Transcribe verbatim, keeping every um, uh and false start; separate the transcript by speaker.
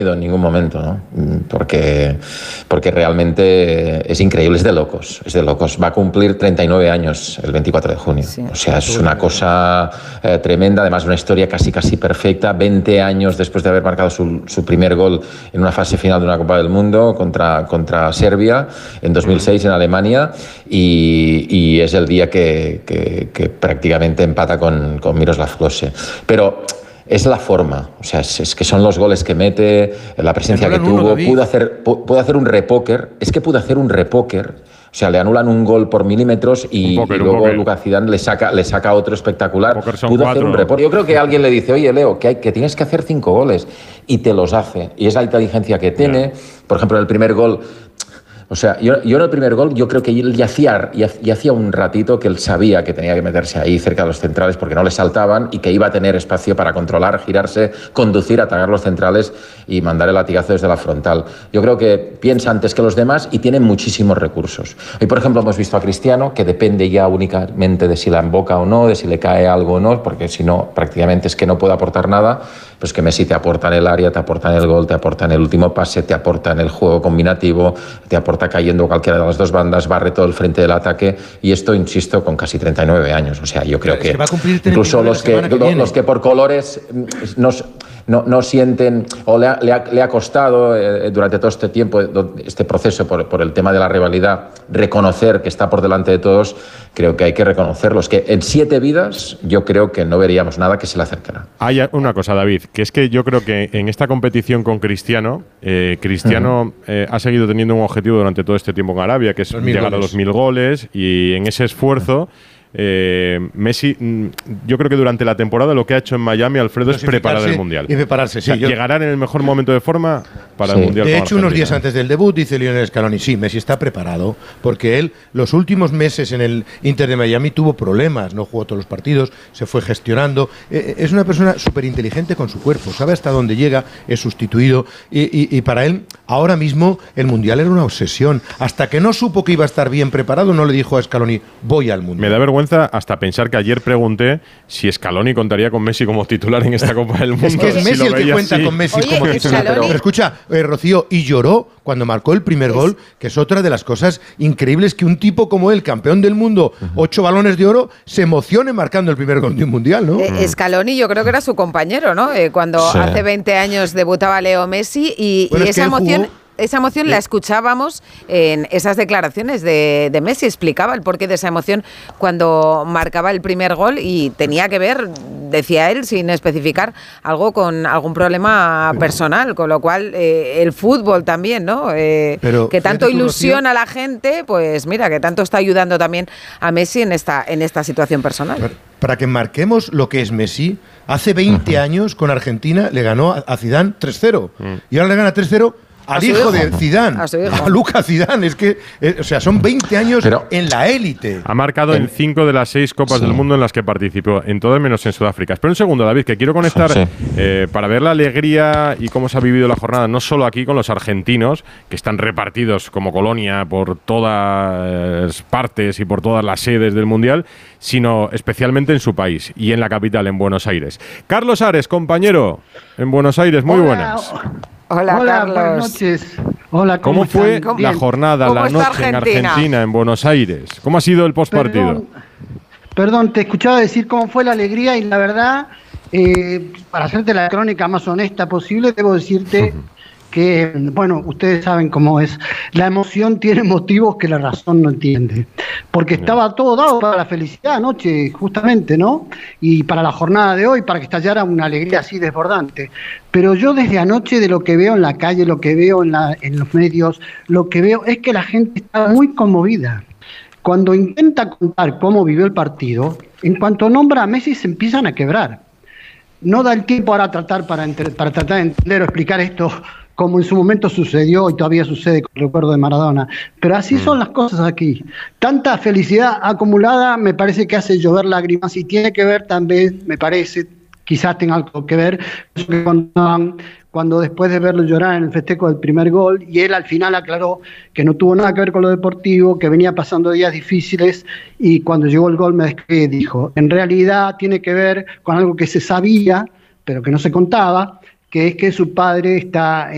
Speaker 1: en ningún momento, ¿no? Porque, porque realmente es increíble, es de locos, es de locos. Va a cumplir treinta y nueve años el veinticuatro de junio. Sí. O sea, es una cosa eh, tremenda, además una historia casi casi perfecta. veinte años después de haber marcado su, su primer gol en una fase final de una Copa del Mundo contra, contra Serbia en dos mil seis en Alemania, y, y es el día que, que, que prácticamente empata con, con Miroslav Klose. Pero es la forma, o sea, es, es que son los goles que mete, la presencia que tuvo, pudo hacer, pudo hacer un repóquer, es que pudo hacer un repóquer, o sea, le anulan un gol por milímetros y, póker, y luego Lucas Zidane le saca, le saca otro espectacular, pudo cuatro. hacer un repóquer. Yo creo que alguien le dice, oye, Leo, que, hay, que tienes que hacer cinco goles, y te los hace, y es la inteligencia que tiene. Yeah. Por ejemplo, en el primer gol, o sea, yo, yo en el primer gol, yo creo que él ya hacía, ya, ya hacía un ratito que él sabía que tenía que meterse ahí cerca de los centrales porque no le saltaban, y que iba a tener espacio para controlar, girarse, conducir, atacar los centrales y mandar el latigazo desde la frontal. Yo creo que piensa antes que los demás y tiene muchísimos recursos. Hoy, por ejemplo, hemos visto a Cristiano, que depende ya únicamente de si la emboca o no, de si le cae algo o no, porque si no, prácticamente es que no puede aportar nada. Pues que Messi te aporta en el área, te aporta en el gol, te aporta en el último pase, te aporta en el juego combinativo, te aporta cayendo cualquiera de las dos bandas, barre todo el frente del ataque, y esto, insisto, con casi treinta y nueve años. O sea, yo creo que, que incluso los que, que los, los que por colores nos, no, no sienten, o le ha, le ha, le ha costado eh, durante todo este tiempo, este proceso por, por el tema de la rivalidad, reconocer que está por delante de todos, creo que hay que reconocerlos, que en siete vidas yo creo que no veríamos nada que se le acercara.
Speaker 2: Hay una cosa, David, que es que yo creo que en esta competición con Cristiano, eh, Cristiano uh-huh. eh, ha seguido teniendo un objetivo durante todo este tiempo en Arabia, que es llegar goles. a los mil goles, y en ese esfuerzo Eh, Messi, yo creo que durante la temporada lo que ha hecho en Miami, Alfredo, es preparar el Mundial.
Speaker 3: Y prepararse, sí.
Speaker 2: O sea, yo... Llegarán en el mejor momento de forma para sí. el Mundial.
Speaker 3: De hecho, unos días antes del debut dice Lionel Scaloni, sí, Messi está preparado, porque él los últimos meses en el Inter de Miami tuvo problemas, no jugó todos los partidos, se fue gestionando. Eh, es una persona súper inteligente con su cuerpo, sabe hasta dónde llega, es sustituido, y, y, y para él, ahora mismo, el Mundial era una obsesión. Hasta que no supo que iba a estar bien preparado, no le dijo a Scaloni, voy al Mundial.
Speaker 2: Me da vergüenza hasta pensar que ayer pregunté si Scaloni contaría con Messi como titular en esta Copa del Mundo.
Speaker 3: Es que es Messi si el que cuenta así. con Messi Oye, como titular. Pero, pero escucha, eh, Rocío, y lloró cuando marcó el primer es. gol, que es otra de las cosas increíbles, que un tipo como él, campeón del mundo, uh-huh. ocho balones de oro, se emocione marcando el primer gol de un mundial, ¿no?
Speaker 4: Eh, Scaloni yo creo que era su compañero, ¿no? Eh, cuando sí. hace veinte años debutaba Leo Messi, y, bueno, y esa emoción... Jugó... Esa emoción la escuchábamos en esas declaraciones de, de Messi, explicaba el porqué de esa emoción cuando marcaba el primer gol, y tenía que ver, decía él, sin especificar, algo con algún problema personal, con lo cual eh, el fútbol también, ¿no? Eh, Pero, que tanto ilusiona a la gente, pues mira, que tanto está ayudando también a Messi en esta, en esta situación personal.
Speaker 3: Para, para que marquemos lo que es Messi, hace veinte uh-huh. años con Argentina le ganó a, a Zidane tres cero, uh-huh. y ahora le gana tres cero al hijo, hijo de Zidane, a, a Lucas Zidane. Es que, eh, o sea, son veinte años Pero en la élite.
Speaker 2: Ha marcado en cinco de las seis Copas sí. del Mundo en las que participó, en todas menos en Sudáfrica. Espera un segundo, David, que quiero conectar sí. eh, para ver la alegría y cómo se ha vivido la jornada, no solo aquí con los argentinos, que están repartidos como colonia por todas partes y por todas las sedes del Mundial, sino especialmente en su país y en la capital, en Buenos Aires. Carlos Ares, compañero, en Buenos Aires, muy
Speaker 5: Hola.
Speaker 2: buenas.
Speaker 4: Hola,
Speaker 5: Hola,
Speaker 4: Carlos.
Speaker 5: buenas noches. Hola, ¿cómo,
Speaker 2: ¿Cómo fue
Speaker 5: están?
Speaker 2: la jornada, la noche Argentina? en Argentina, en Buenos Aires? ¿Cómo ha sido el postpartido?
Speaker 5: Perdón, perdón, te escuchaba decir cómo fue la alegría, y la verdad, eh, para hacerte la crónica más honesta posible, debo decirte uh-huh. que, bueno, ustedes saben cómo es. La emoción tiene motivos que la razón no entiende. Porque estaba todo dado para la felicidad anoche, justamente, ¿no? Y para la jornada de hoy, para que estallara una alegría así desbordante. Pero yo desde anoche, de lo que veo en la calle, lo que veo en, la, en los medios, lo que veo es que la gente está muy conmovida. Cuando intenta contar cómo vivió el partido, en cuanto nombra a Messi se empiezan a quebrar. No da el tiempo ahora a tratar para, enter, para tratar de entender o explicar esto como en su momento sucedió y todavía sucede con el recuerdo de Maradona. Pero así son las cosas aquí. Tanta felicidad acumulada me parece que hace llover lágrimas, y tiene que ver también, me parece, quizás tenga algo que ver, cuando, cuando después de verlo llorar en el festejo del primer gol, y él al final aclaró que no tuvo nada que ver con lo deportivo, que venía pasando días difíciles, y cuando llegó el gol me describió y dijo, en realidad tiene que ver con algo que se sabía, pero que no se contaba, que es que su padre está